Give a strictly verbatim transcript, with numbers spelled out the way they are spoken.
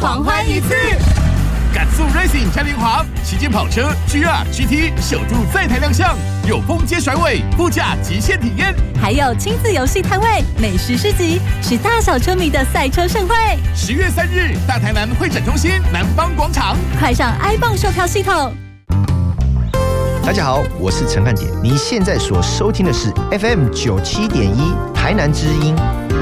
狂欢一次。 赶速 Racing 嘉年华，旗舰跑车 G R G T 首度在台亮相，有风街甩尾、副驾极限体验， 还有亲子游戏摊位、美食市集，是大小车迷的赛车盛会。 十月三日，大台南会展中心南方广场， 快上 iPhone 售票系统。 大家好，我是陈汉典，你现在所收听的是 F M 九七点一台南之音。